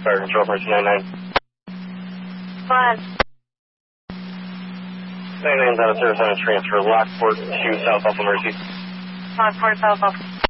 Fire Control, Mercy 99. Go ahead. 99's out of service on a transfer. Lockport to South Alpha Mercy. Lockport, South Alpha.